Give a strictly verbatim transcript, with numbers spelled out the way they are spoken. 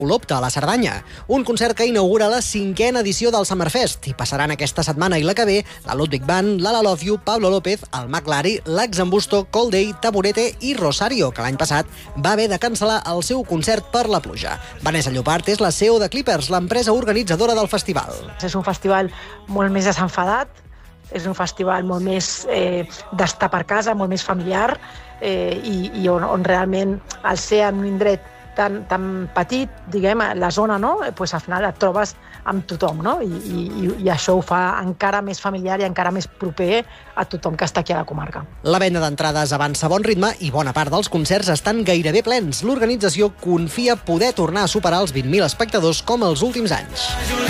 Olopte, a la Cerdanya, un concert que inaugura la cinquena edició del Summerfest i passaran aquesta setmana i la que ve la Ludwig Band, l'Ala Love You, Pablo López, el McLary, l'Axambusto, Cold Day, Taburete i Rosario, que l'any passat va haver de cancel·lar el seu concert per la pluja. Vanessa Llopart és la C E O de Clippers, l'empresa organitzadora del festival. És un festival molt més desenfadat, és un festival molt més eh, d'estar per casa, molt més familiar, eh, i, i on, on realment, al ser en un indret tan, tan petit, diguem, la zona, no? Pues al final et trobes amb tothom, no? I, i, i això ho fa encara més familiar i encara més proper a tothom que està aquí a la comarca. La venda d'entrades avança a bon ritme i bona part dels concerts estan gairebé plens. L'organització confia poder tornar a superar els vint mil espectadors com els últims anys.